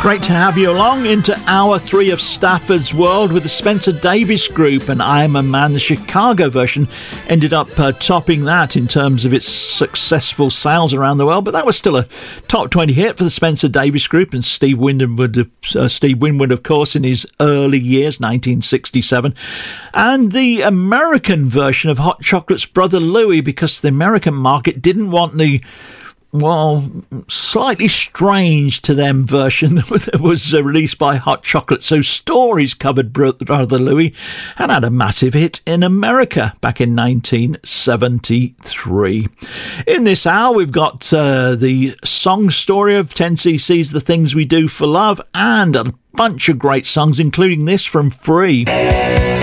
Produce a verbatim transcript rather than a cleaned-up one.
Great to have you along into hour three of Stafford's World with the Spencer Davis Group, and I'm a Man. The Chicago version ended up uh, topping that in terms of its successful sales around the world, but that was still a top twenty hit for the Spencer Davis Group, and Steve Winwood, uh, Steve Winwood, of course, in his early years, nineteen sixty-seven, and the American version of Hot Chocolate's Brother Louie, because the American market didn't want the well, slightly strange to them version that was uh, released by Hot Chocolate. So Stories covered Brother Louie and had a massive hit in America back in nineteen seventy-three. In this hour, we've got uh, the song story of ten C C's The Things We Do for Love and a bunch of great songs, including this from Free.